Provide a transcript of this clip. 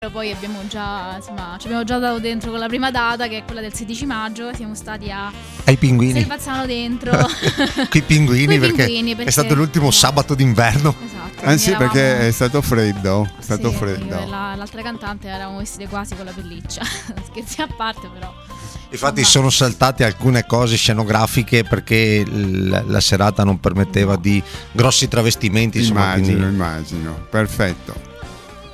Poi ci abbiamo già dato dentro con la prima data, che è quella del 16 maggio. Siamo stati ai pinguini. Selvazzano dentro. Coi pinguini, perché è stato l'ultimo sabato d'inverno. Esatto. Sì, perché è stato freddo. L'altra cantante eravamo vestite quasi con la pelliccia. Scherzi a parte, però. Infatti sono saltate alcune cose scenografiche perché la serata non permetteva di grossi travestimenti. Immagino, perfetto.